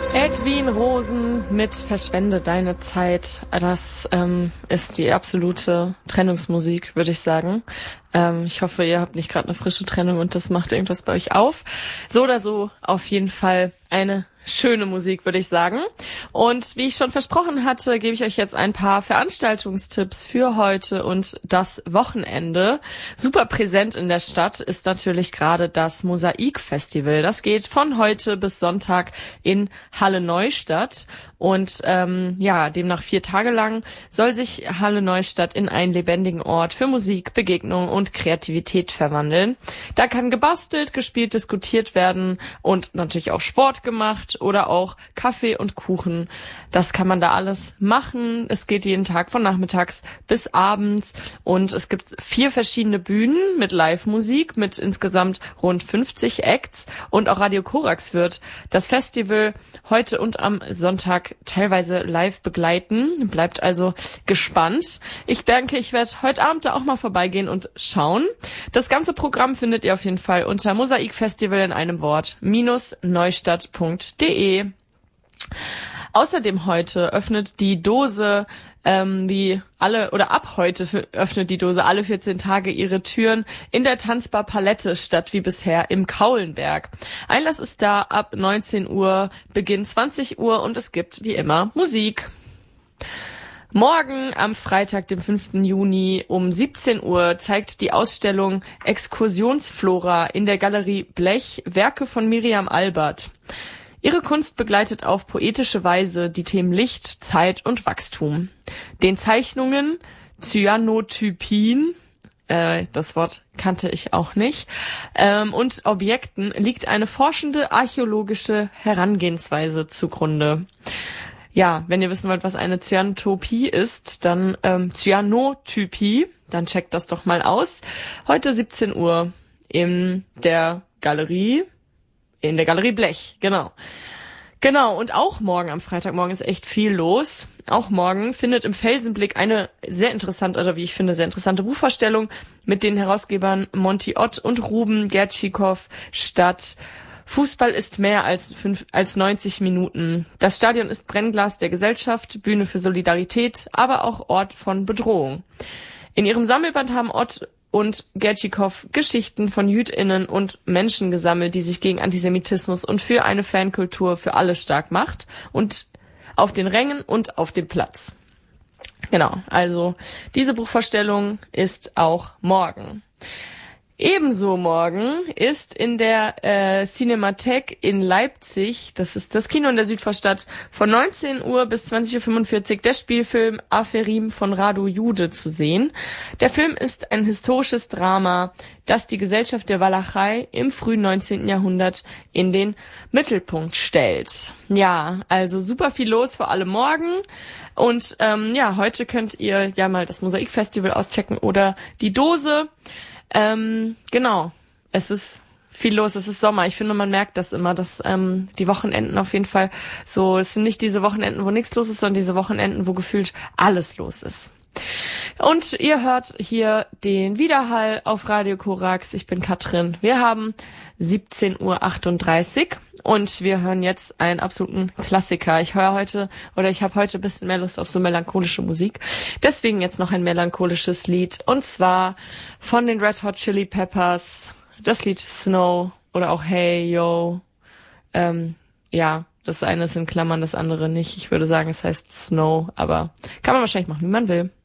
Edwin Rosen mit Verschwende deine Zeit. Das ist die absolute Trennungsmusik, würde ich sagen. Ich hoffe, ihr habt nicht gerade eine frische Trennung und das macht irgendwas bei euch auf. So oder so auf jeden Fall eine schöne Musik, würde ich sagen. Und wie ich schon versprochen hatte, gebe ich euch jetzt ein paar Veranstaltungstipps für heute und das Wochenende. Super präsent in der Stadt ist natürlich gerade das Mosaik-Festival. Das geht von heute bis Sonntag in Halle Neustadt. Und demnach 4 Tage lang soll sich Halle Neustadt in einen lebendigen Ort für Musik, Begegnung und Kreativität verwandeln. Da kann gebastelt, gespielt, diskutiert werden und natürlich auch Sport gemacht oder auch Kaffee und Kuchen. Das kann man da alles machen. Es geht jeden Tag von nachmittags bis abends und es gibt 4 verschiedene Bühnen mit Live-Musik mit insgesamt rund 50 Acts und auch Radio Korax wird das Festival heute und am Sonntag teilweise live begleiten. Bleibt also gespannt. Ich denke, ich werde heute Abend da auch mal vorbeigehen und schauen. Das ganze Programm findet ihr auf jeden Fall unter Mosaikfestival in einem Wort -neustadt.de. Außerdem heute öffnet die Dose ab heute öffnet die Dose alle 14 Tage ihre Türen in der Tanzbar Palette statt wie bisher im Kaulenberg. Einlass ist da ab 19 Uhr, Beginn 20 Uhr und es gibt wie immer Musik. Morgen am Freitag, dem 5. Juni um 17 Uhr zeigt die Ausstellung Exkursionsflora in der Galerie Blech Werke von Miriam Albert. Ihre Kunst begleitet auf poetische Weise die Themen Licht, Zeit und Wachstum. Den Zeichnungen, Cyanotypien, das Wort kannte ich auch nicht, und Objekten liegt eine forschende archäologische Herangehensweise zugrunde. Ja, wenn ihr wissen wollt, was eine Cyanotopie ist, dann Cyanotypie, dann checkt das doch mal aus. Heute 17 Uhr in der Galerie Blech, genau. Genau, und auch morgen am Freitagmorgen ist echt viel los. Auch morgen findet im Felsenblick eine sehr interessante Buchvorstellung mit den Herausgebern Monty Ott und Ruben Gertschikow statt. Fußball ist mehr als 90 Minuten. Das Stadion ist Brennglas der Gesellschaft, Bühne für Solidarität, aber auch Ort von Bedrohung. In ihrem Sammelband haben Ott und Gertschikow Geschichten von JüdInnen und Menschen gesammelt, die sich gegen Antisemitismus und für eine Fankultur für alle stark macht und auf den Rängen und auf dem Platz. Genau, also diese Buchvorstellung ist auch morgen. Ebenso morgen ist in der Cinemathek in Leipzig, das ist das Kino in der Südvorstadt, von 19 Uhr bis 20.45 Uhr der Spielfilm Aferim von Radu Jude zu sehen. Der Film ist ein historisches Drama, das die Gesellschaft der Walachei im frühen 19. Jahrhundert in den Mittelpunkt stellt. Ja, also super viel los, vor allem morgen. Und heute könnt ihr ja mal das Mosaikfestival auschecken oder die Dose. Genau, es ist viel los, es ist Sommer. Ich finde, man merkt das immer, dass die Wochenenden auf jeden Fall so, es sind nicht diese Wochenenden, wo nichts los ist, sondern diese Wochenenden, wo gefühlt alles los ist. Und ihr hört hier den Widerhall auf Radio Korax. Ich bin Katrin. Wir haben 17:38 Uhr und wir hören jetzt einen absoluten Klassiker. Ich habe heute ein bisschen mehr Lust auf so melancholische Musik. Deswegen jetzt noch ein melancholisches Lied und zwar von den Red Hot Chili Peppers. Das Lied Snow oder auch Hey Yo. Das eine ist in Klammern, das andere nicht. Ich würde sagen, es heißt Snow, aber kann man wahrscheinlich machen, wie man will.